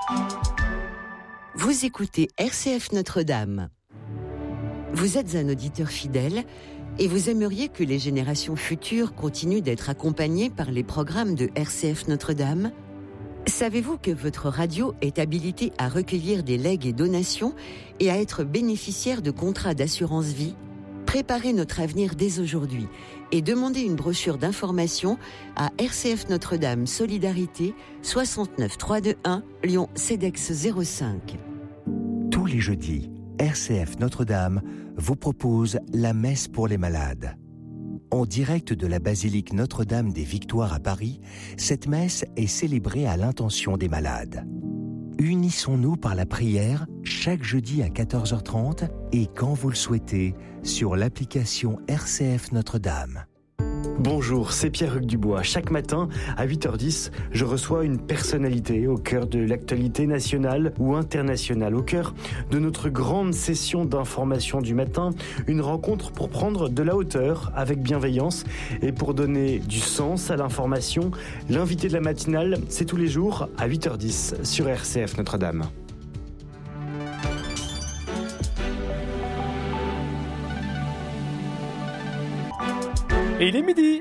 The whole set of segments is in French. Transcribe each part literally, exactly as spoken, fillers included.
Vous écoutez R C F Notre-Dame. Vous êtes un auditeur fidèle et vous aimeriez que les générations futures continuent d'être accompagnées par les programmes de R C F Notre-Dame ? Savez-vous que votre radio est habilitée à recueillir des legs et donations et à être bénéficiaire de contrats d'assurance vie ? Préparez notre avenir dès aujourd'hui et demandez une brochure d'information à R C F Notre-Dame Solidarité soixante-neuf trois cent vingt-et-un Lyon CEDEX zéro cinq. Tous les jeudis, R C F Notre-Dame vous propose la messe pour les malades. En direct de la basilique Notre-Dame des Victoires à Paris, cette messe est célébrée à l'intention des malades. Unissons-nous par la prière chaque jeudi à quatorze heures trente et quand vous le souhaitez sur l'application R C F Notre-Dame. Bonjour, c'est Pierre-Hugues Dubois. Chaque matin, à huit heures dix, je reçois une personnalité au cœur de l'actualité nationale ou internationale, au cœur de notre grande session d'information du matin, une rencontre pour prendre de la hauteur avec bienveillance et pour donner du sens à l'information. L'invité de la matinale, c'est tous les jours à huit heures dix sur R C F Notre-Dame. Et il est midi.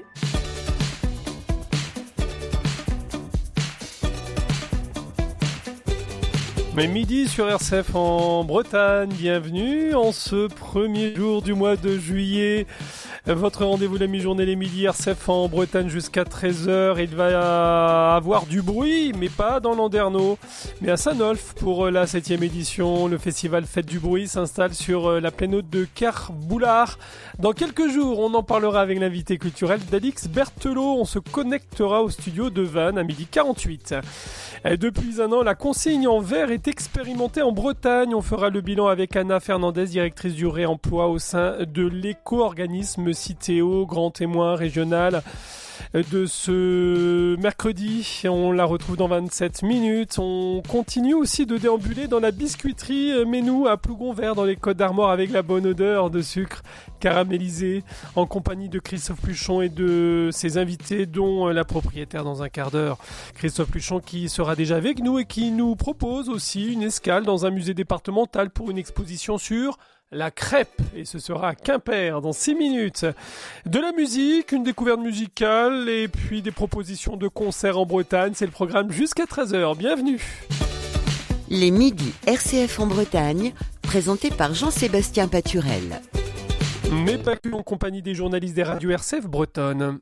Mais midi sur R C F en Bretagne, bienvenue en ce premier jour du mois de juillet. Votre rendez-vous la mi-journée, les midis, R C F en Bretagne jusqu'à treize heures. Il va avoir du bruit, mais pas dans Landerneau, mais à Saint-Nolff pour la septième édition. Le festival Fête du Bruit s'installe sur la plaine haute de Carboulard. Dans quelques jours, on en parlera avec l'invité culturel d'Alix Berthelot. On se connectera au studio de Vannes à midi quarante-huit. Et depuis un an, la consigne en verre est expérimentée en Bretagne. On fera le bilan avec Anna Fernandez, directrice du réemploi au sein de l'éco-organisme Citeo, grand témoin régional de ce mercredi. On la retrouve dans vingt-sept minutes. On continue aussi de déambuler dans la biscuiterie Ménou à Plougon-Vert dans les Côtes d'Armor avec la bonne odeur de sucre caramélisé en compagnie de Christophe Pluchon et de ses invités dont la propriétaire dans un quart d'heure. Christophe Pluchon qui sera déjà avec nous et qui nous propose aussi une escale dans un musée départemental pour une exposition sur la crêpe, et ce sera à Quimper dans six minutes. De la musique, une découverte musicale et puis des propositions de concerts en Bretagne. C'est le programme jusqu'à treize heures. Bienvenue. Les midis R C F en Bretagne, présentés par Jean-Sébastien Paturel. Mais pas que, en compagnie des journalistes des radios R C F bretonnes.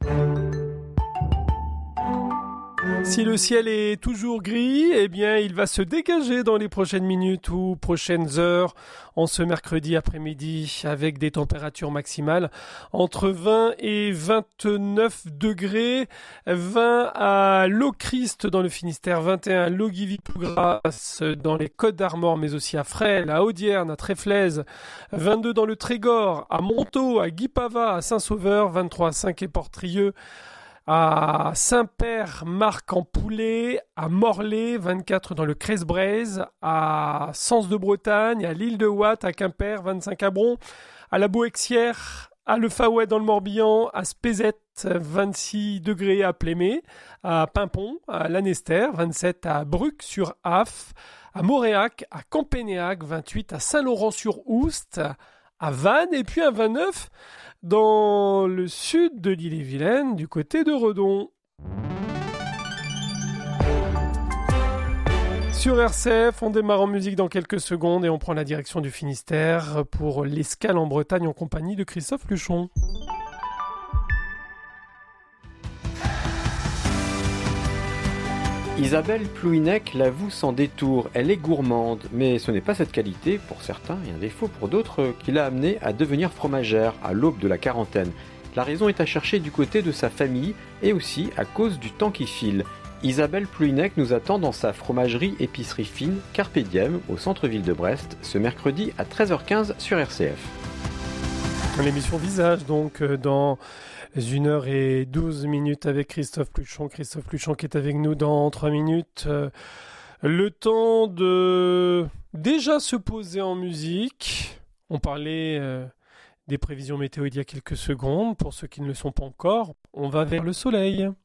Si le ciel est toujours gris, eh bien, il va se dégager dans les prochaines minutes ou prochaines heures en ce mercredi après-midi avec des températures maximales entre vingt et vingt-neuf degrés. vingt à Lochrist dans le Finistère, vingt et un à Logivy-Plougras dans les Côtes d'Armor, mais aussi à Fresles, à Audierne, à Tréflez, vingt-deux dans le Trégor, à Montaut, à Guipava, à Saint-Sauveur, vingt-trois à Saint-Quay-Portrieux, à Saint-Père-Marc-en-Poulet, à Morlaix, vingt-quatre dans le Crest-Braise, à Sens de Bretagne, à l'île de Watt, à Quimper, vingt-cinq à Bron, à la Boexière, à Le Faouet dans le Morbihan, à Spézette, vingt-six degrés à Plémé, à Pimpon, à Lanester, vingt-sept à Bruc-sur-Aff, à Moréac, à Campénéac, vingt-huit à Saint-Laurent-sur-Oust, à Vannes et puis à vingt-neuf dans le sud de l'île-et-Vilaine, du côté de Redon. Sur R C F, on démarre en musique dans quelques secondes et on prend la direction du Finistère pour l'escale en Bretagne en compagnie de Christophe Pluchon. Isabelle Plouhinec l'avoue sans détour, elle est gourmande, mais ce n'est pas cette qualité, pour certains et un défaut pour d'autres, qui l'a amenée à devenir fromagère à l'aube de la quarantaine. La raison est à chercher du côté de sa famille et aussi à cause du temps qui file. Isabelle Plouhinec nous attend dans sa fromagerie épicerie fine Carpe Diem au centre-ville de Brest ce mercredi à treize heures quinze sur R C F. L'émission Visage donc dans une heure et douze minutes avec Christophe Pluchon. Christophe Pluchon qui est avec nous dans trois minutes. Euh, le temps de déjà se poser en musique. On parlait euh, des prévisions météo il y a quelques secondes. Pour ceux qui ne le sont pas encore, on va vers le soleil.